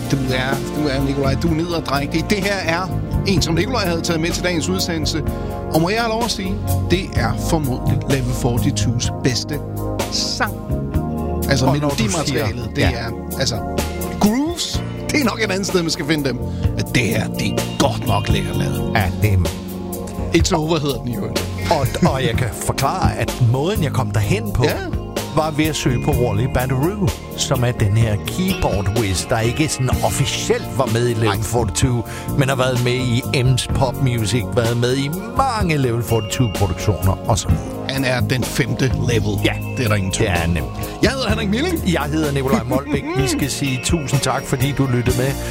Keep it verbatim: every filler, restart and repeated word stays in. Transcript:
du er, du er, Nikolaj, du er nederdrægtig. Det her er en, som Nikolaj havde taget med til dagens udsendelse. Og må jeg have lov at sige, det er formodentlig Level fireogtyves bedste sang. Altså og melodimaterialet, det ja. er, altså, grooves, det er nok et andet sted, man skal finde dem. Men det her, det er godt nok lækkert lavet. Ja, det er... It's over hedder den jo. Og, og jeg kan forklare, at måden, jeg kom derhen på, ja. var ved at søge på Wally Badarou, som er den her keyboard whiz, der ikke sådan officielt var med i Level fireogtyve, men har været med i M's Pop Music, været med i mange Level fireogtyve-produktioner osv. Han er den femte level. Ja, det er der ingen tvivl. Ja, nemt. Jeg hedder Henrik Milling. Jeg hedder Nikolaj Molbæk. Vi skal sige tusind tak, fordi du lyttede med.